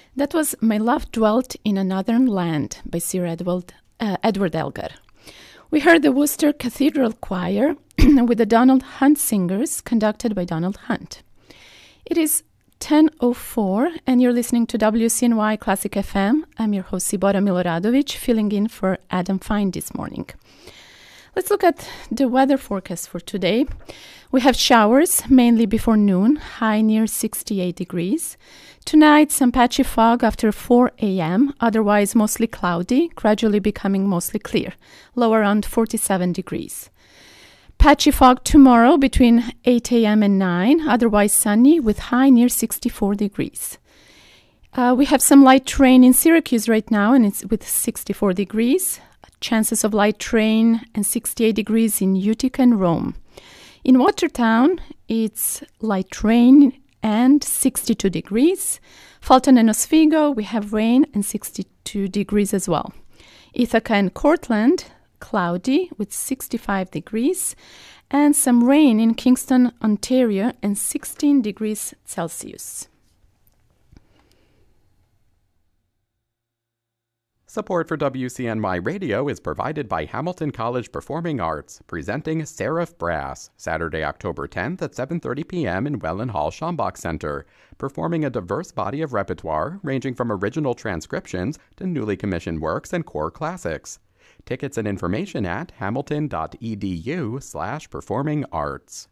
That was My Love Dwelt in a Northern Land by Sir Edward Elgar. We heard the Worcester Cathedral Choir with the Donald Hunt Singers, conducted by Donald Hunt. It is 10:04, and you're listening to WCNY Classic FM. I'm your host, Sibora Miloradovic, filling in for Adam Fine this morning. Let's look at the weather forecast for today. We have showers, mainly before noon, high near 68 degrees. Tonight, some patchy fog after 4 a.m., otherwise mostly cloudy, gradually becoming mostly clear, low around 47 degrees. Patchy fog tomorrow between 8 a.m. and 9, otherwise sunny, with high near 64 degrees. We have some light rain in Syracuse right now, and it's with 64 degrees. Chances of light rain and 68 degrees in Utica and Rome. In Watertown, it's light rain and 62 degrees. Fulton and Oswego, we have rain and 62 degrees as well. Ithaca and Cortland, cloudy with 65 degrees. And some rain in Kingston, Ontario, and 16 degrees Celsius. Support for WCNY Radio is provided by Hamilton College Performing Arts, presenting Seraph Brass, Saturday, October 10th at 7:30 p.m. in Welland Hall Schambach Center, performing a diverse body of repertoire ranging from original transcriptions to newly commissioned works and core classics. Tickets and information at hamilton.edu/performingarts.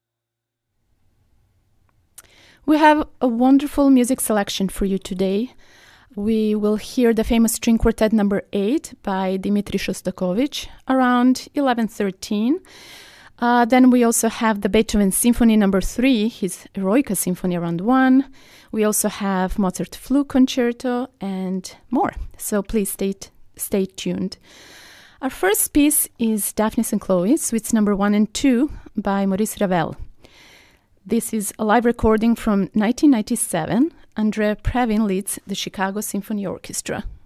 We have a wonderful music selection for you today. We will hear the famous String Quartet No. 8 by Dmitri Shostakovich around 11:13. Then we also have the Beethoven Symphony No. 3, his Eroica Symphony around 1. We also have Mozart Flute Concerto and more. So please stay tuned. Our first piece is Daphnis and Chloe, Suites No. 1 and 2 by Maurice Ravel. This is a live recording from 1997. Andrea Previn leads the Chicago Symphony Orchestra.